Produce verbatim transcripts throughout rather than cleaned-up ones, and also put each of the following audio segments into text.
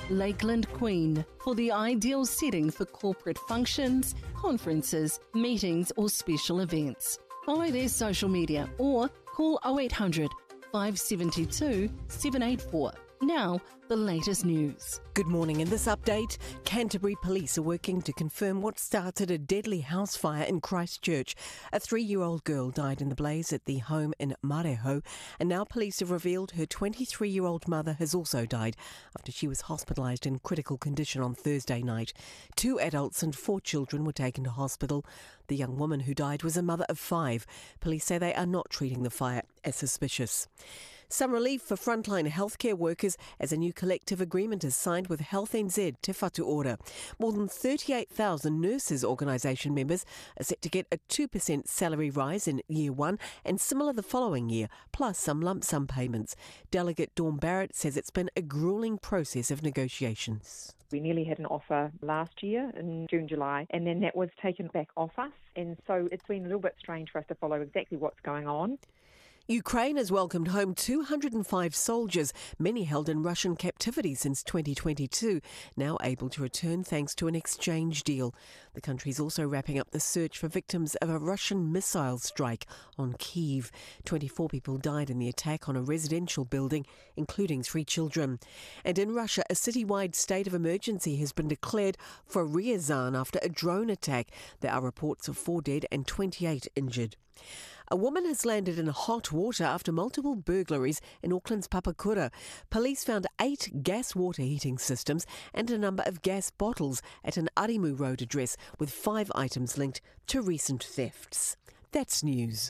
Lakeland Queen for the ideal setting for corporate functions, conferences, meetings or special events. Follow their social media or call oh eight hundred, five seven two, seven eight four. Now, the latest news. Good morning. In this update, Canterbury Police are working to confirm what started a deadly house fire in Christchurch. A three-year-old girl died in the blaze at the home in Mareho, and now police have revealed her twenty-three-year-old mother has also died after she was hospitalised in critical condition on Thursday night. Two adults and four children were taken to hospital. The young woman who died was a mother of five. Police say they are not treating the fire as suspicious. Some relief for frontline healthcare workers as a new collective agreement is signed with Health N Z Te Whatu Ora. More than thirty-eight thousand nurses organisation members are set to get a two percent salary rise in year one and similar the following year, plus some lump sum payments. Delegate Dawn Barrett says it's been a gruelling process of negotiations. We nearly had an offer last year in June, July, and then that was taken back off us. And so it's been a little bit strange for us to follow exactly what's going on. Ukraine has welcomed home two hundred five soldiers, many held in Russian captivity since twenty twenty-two, now able to return thanks to an exchange deal. The country is also wrapping up the search for victims of a Russian missile strike on Kyiv. twenty-four people died in the attack on a residential building, including three children. And in Russia, a citywide state of emergency has been declared for Ryazan after a drone attack. There are reports of four dead and twenty-eight injured. A woman has landed in hot water after multiple burglaries in Auckland's Papakura. Police found eight gas water heating systems and a number of gas bottles at an Arimu Road address, with five items linked to recent thefts. That's news.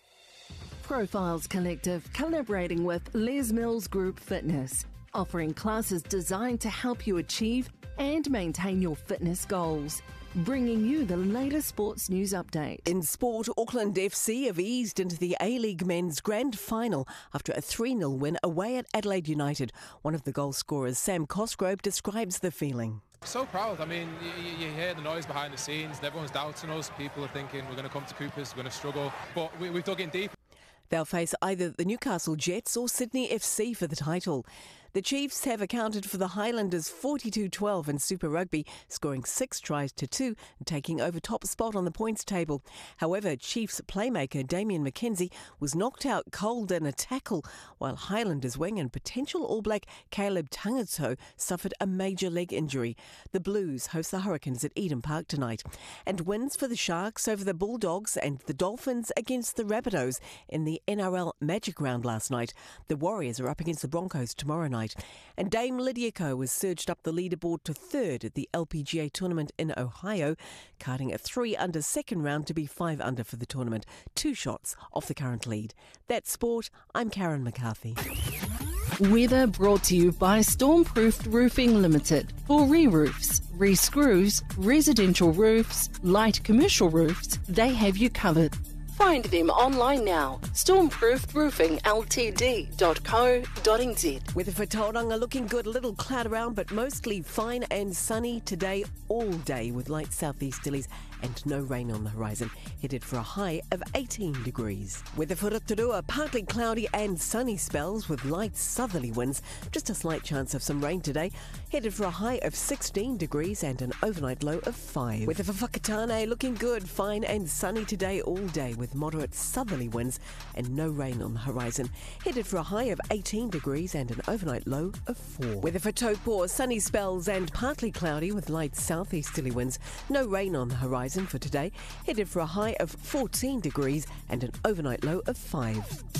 Profiles Collective collaborating with Les Mills Group Fitness, offering classes designed to help you achieve and maintain your fitness goals. Bringing you the latest sports news update. In sport, Auckland F C have eased into the A-League Men's Grand Final after a three nil win away at Adelaide United. One of the goal scorers, Sam Cosgrove, describes the feeling. So proud. I mean, you, you hear the noise behind the scenes. Everyone's doubting us. People are thinking we're going to come to Coopers, we're going to struggle. But we, we've dug in deep. They'll face either the Newcastle Jets or Sydney F C for the title. The Chiefs have accounted for the Highlanders forty-two twelve in Super Rugby, scoring six tries to two and taking over top spot on the points table. However, Chiefs playmaker Damien McKenzie was knocked out cold in a tackle, while Highlanders wing and potential All Black Caleb Tangato suffered a major leg injury. The Blues host the Hurricanes at Eden Park tonight. And wins for the Sharks over the Bulldogs and the Dolphins against the Rabbitohs in the N R L Magic Round last night. The Warriors are up against the Broncos tomorrow night. And Dame Lydia Ko has surged up the leaderboard to third at the L P G A tournament in Ohio, carding a three under second round to be five under for the tournament, two shots off the current lead. That's sport. I'm Karen McCarthy. Weather brought to you by Stormproofed Roofing Limited. For re-roofs, re-screws, residential roofs, light commercial roofs, they have you covered. Find them online now. stormproofed roofing l t d dot co dot n z. Weather for Tauranga looking good, a little cloud around, but mostly fine and sunny today all day with light southeasterlies and no rain on the horizon, headed for a high of eighteen degrees. Weather for Rotorua, partly cloudy and sunny spells with light southerly winds, just a slight chance of some rain today, headed for a high of sixteen degrees and an overnight low of five. Weather for Whakatane looking good, fine and sunny today all day with moderate southerly winds and no rain on the horizon, headed for a high of eighteen degrees and an overnight low of four. Weather for Taupo, sunny spells and partly cloudy with light southeasterly winds, no rain on the horizon for today, headed for a high of fourteen degrees and an overnight low of five.